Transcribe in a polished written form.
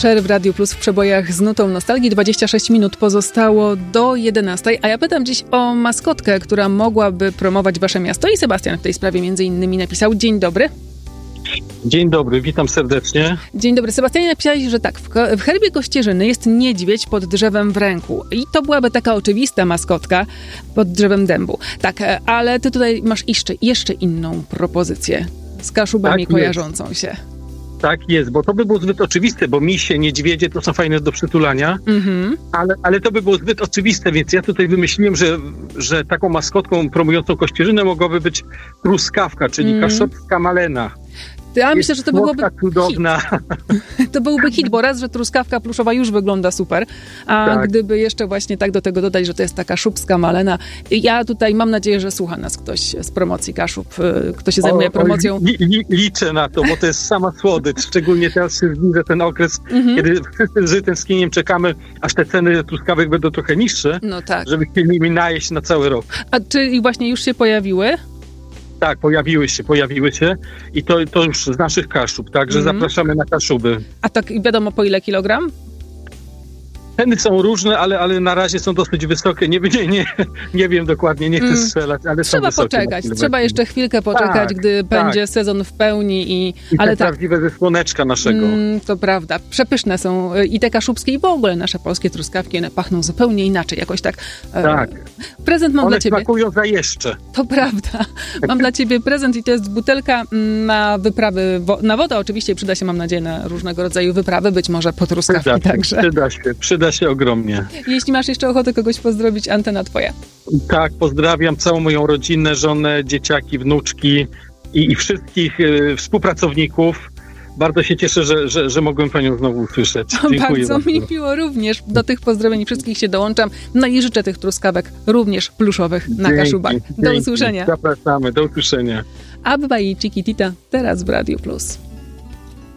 Cher w Radiu Plus w przebojach z nutą nostalgii. 26 minut pozostało do 11, a ja pytam dziś o maskotkę, która mogłaby promować wasze miasto i Sebastian w tej sprawie między innymi napisał. Dzień dobry. Dzień dobry, witam serdecznie. Dzień dobry. Sebastianie, napisałeś, że tak, w herbie Kościerzyny jest niedźwiedź pod drzewem w ręku. I to byłaby taka oczywista maskotka pod drzewem dębu. Tak, ale ty tutaj masz jeszcze inną propozycję z Kaszubami kojarzącą się. Tak jest, bo to by było zbyt oczywiste, bo misie, niedźwiedzie to są fajne do przytulania, ale to by było zbyt oczywiste, więc ja tutaj wymyśliłem, że taką maskotką promującą Kościerzynę mogłaby być truskawka, czyli kaszubska malena. Ja myślę, że to byłoby cudowna. Hit. To byłby hit, bo raz, że truskawka pluszowa już wygląda super, a tak. Gdyby jeszcze właśnie tak do tego dodać, że to jest taka kaszubska malena. Ja tutaj mam nadzieję, że słucha nas ktoś z promocji Kaszub, kto się zajmuje promocją. Liczę na to, bo to jest sama słodycz. Szczególnie teraz się zbliża ten okres, kiedy wszyscy z tęsknieniem czekamy, aż te ceny truskawek będą trochę niższe, żeby się nimi najeść na cały rok. A czy właśnie już się pojawiły? Tak, pojawiły się i to już z naszych Kaszub, także zapraszamy na Kaszuby. A tak wiadomo po ile kilogram? Ceny są różne, ale na razie są dosyć wysokie. Nie wiem dokładnie, nie chcę strzelać, ale trzeba są wysokie. Poczekać, trzeba jeszcze chwilkę poczekać, gdy będzie sezon w pełni. I ale prawdziwe ze słoneczka naszego. To prawda. Przepyszne są i te kaszubskie i w ogóle nasze polskie truskawki, one pachną zupełnie inaczej, jakoś tak. Tak. Prezent mam one dla ciebie. Smakują za jeszcze. To prawda. Mam dla ciebie prezent i to jest butelka na wyprawy, na wodę oczywiście przyda się, mam nadzieję, na różnego rodzaju wyprawy, być może po truskawki także. Przyda się ogromnie. Jeśli masz jeszcze ochotę kogoś pozdrowić, antena twoja. Tak, pozdrawiam całą moją rodzinę, żonę, dzieciaki, wnuczki i wszystkich współpracowników. Bardzo się cieszę, że mogłem panią znowu usłyszeć. Dziękuję bardzo mi miło również. Do tych pozdrowień wszystkich się dołączam. No i życzę tych truskawek również pluszowych na Kaszubach. Do usłyszenia. Zapraszamy, do usłyszenia. Abba i Chiquitita teraz w Radiu Plus.